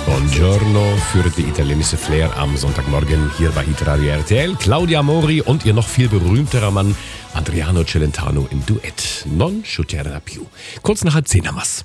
Buongiorno für die italienische Flair am Sonntagmorgen hier bei Hitradio RTL. Claudia Mori und ihr noch viel berühmterer Mann Adriano Celentano im Duett. Non succederà più. Kurz nach 9:30 haben wir's.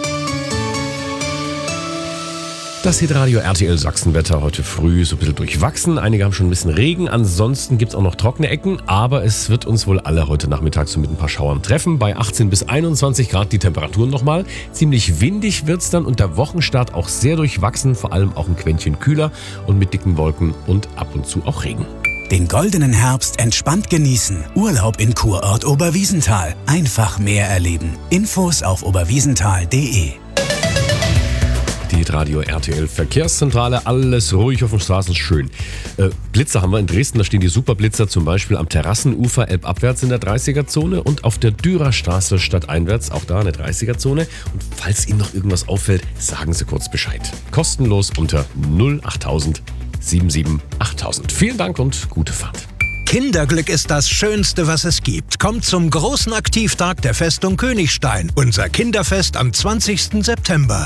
Das Hitradio RTL Sachsenwetter heute früh so ein bisschen durchwachsen. Einige haben schon ein bisschen Regen. Ansonsten gibt es auch noch trockene Ecken. Aber es wird uns wohl alle heute Nachmittag so mit ein paar Schauern treffen. Bei 18 bis 21 Grad die Temperaturen nochmal. Ziemlich windig wird es dann und der Wochenstart auch sehr durchwachsen. Vor allem auch ein Quäntchen kühler und mit dicken Wolken und ab und zu auch Regen. Den goldenen Herbst entspannt genießen. Urlaub in Kurort Oberwiesenthal. Einfach mehr erleben. Infos auf oberwiesenthal.de. Die Radio RTL Verkehrszentrale, alles ruhig auf den Straßen, schön. Blitzer haben wir in Dresden, da stehen die Superblitzer zum Beispiel am Terrassenufer elbabwärts in der 30er-Zone und auf der Dürerstraße stadteinwärts, auch da eine 30er-Zone. Und falls Ihnen noch irgendwas auffällt, sagen Sie kurz Bescheid. Kostenlos unter 08000 77 8000. Vielen Dank und gute Fahrt. Kinderglück ist das Schönste, was es gibt. Kommt zum großen Aktivtag der Festung Königstein. Unser Kinderfest am 20. September.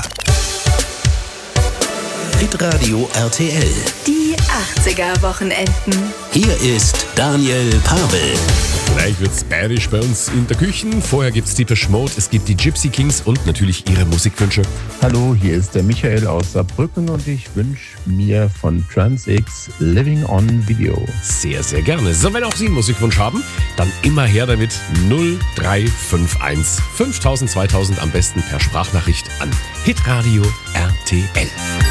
Hitradio RTL. Die 80er-Wochenenden. Hier ist Daniel Pavel. Gleich wird's bärisch bei uns in der Küche. Vorher gibt's Depeche Mode, es gibt die Gypsy Kings und natürlich ihre Musikwünsche. Hallo, hier ist der Michael aus Saarbrücken und ich wünsche mir von TransX Living on Video. Sehr, sehr gerne. So, wenn auch Sie einen Musikwunsch haben, dann immer her damit 0351 5000 2000 am besten per Sprachnachricht an Hitradio RTL.